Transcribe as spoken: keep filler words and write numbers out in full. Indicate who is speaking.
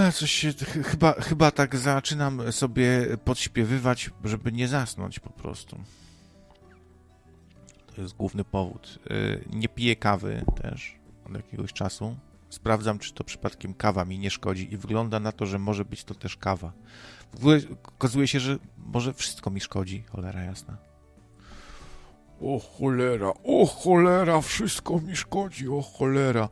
Speaker 1: Coś się, ch- chyba, chyba tak zaczynam sobie podśpiewywać, żeby nie zasnąć po prostu. To jest główny powód. Nie piję kawy też od jakiegoś czasu. Sprawdzam, czy to przypadkiem kawa mi nie szkodzi i wygląda na to, że może być to też kawa. W ogóle okazuje się, że może wszystko mi szkodzi, cholera jasna. O cholera, o cholera, wszystko mi szkodzi, o cholera.